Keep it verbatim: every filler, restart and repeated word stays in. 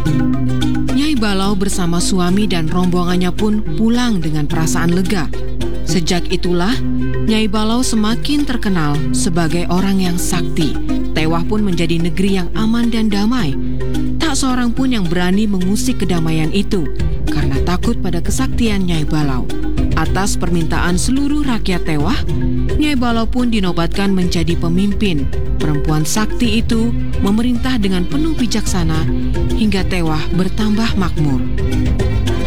Nyai Balau bersama suami dan rombongannya pun pulang dengan perasaan lega. Sejak itulah, Nyai Balau semakin terkenal sebagai orang yang sakti. Tewah pun menjadi negeri yang aman dan damai. Tak seorang pun yang berani mengusik kedamaian itu karena takut pada kesaktian Nyai Balau. Atas permintaan seluruh rakyat Tewah, Nyai Balau pun dinobatkan menjadi pemimpin. Perempuan sakti itu memerintah dengan penuh bijaksana hingga Tewah bertambah makmur.